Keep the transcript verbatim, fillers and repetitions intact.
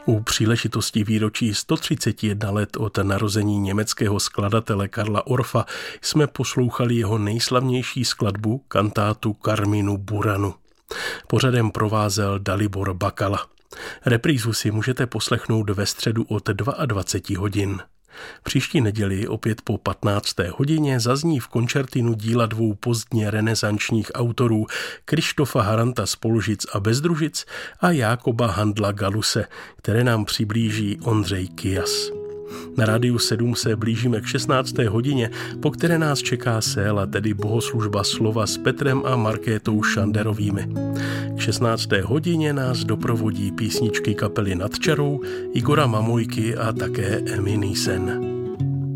U příležitosti výročí sto třicet jedna let od narození německého skladatele Karla Orfa jsme poslouchali jeho nejslavnější skladbu, kantátu Carminu Buranu. Pořadem provázel Dalibor Bakala. Reprízu si můžete poslechnout ve středu od dvacet dva hodin. Příští neděli opět po patnácté hodině zazní v koncertinu díla dvou pozdně renesančních autorů Krištofa Haranta z Polžic a Bezdružic a Jákoba Handla Galuse, které nám přiblíží Ondřej Kyjas. Na Rádiu sedm se blížíme k šestnácté hodině, po které nás čeká séla, tedy bohoslužba slova s Petrem a Markétou Šanderovými. K šestnácté hodině nás doprovodí písničky kapely Nad čarou, Igora Mamojky a také Emmy Neeson.